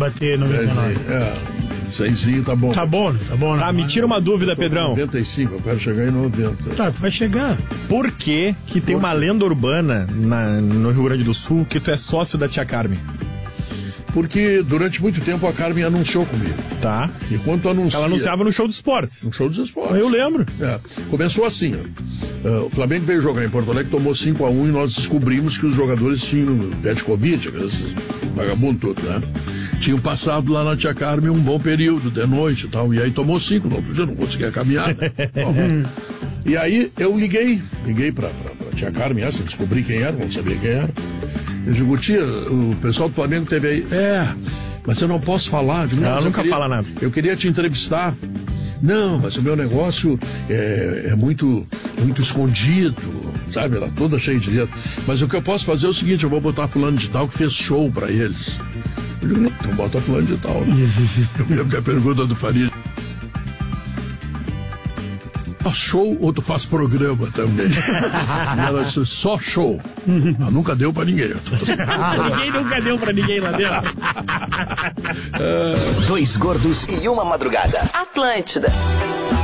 bater 99. Cenzinho tá bom. Tá bom, né? Tá, me tira uma dúvida, Pedrão. 95, eu quero chegar em 90. Tá, vai chegar. Por que tem uma lenda urbana no Rio Grande do Sul que tu é sócio da tia Carmen? Porque durante muito tempo a Carmen anunciou comigo. Tá. E quando anuncia... Ela anunciava no Show dos Esportes. No Show dos Esportes. Eu lembro. Começou assim, ó. O Flamengo veio jogar em Porto Alegre, tomou 5-1 e nós descobrimos que os jogadores tinham pé de Covid, esses vagabundos todos, né? Tinham passado lá na tia Carmen um bom período, de noite e tal. E aí tomou 5, já não conseguia caminhar, né? E aí eu liguei pra tia Carmen, descobri quem era, não sabia quem era. Eu digo, tia, o pessoal do Flamengo teve aí. Mas eu não posso falar. Ela nunca fala nada. Eu queria te entrevistar. Não, mas o meu negócio é muito escondido, sabe? Ela toda cheia de dedo. Mas o que eu posso fazer é o seguinte, eu vou botar fulano de tal que fez show pra eles. Eu digo, não, então bota fulano de tal. Né? Eu lembro que a pergunta do Faria... Faz show ou tu faz programa também? E ela disse, só show. Mas nunca deu pra ninguém. Ninguém nunca deu pra ninguém lá dentro. Dois gordos e uma madrugada. Atlântida.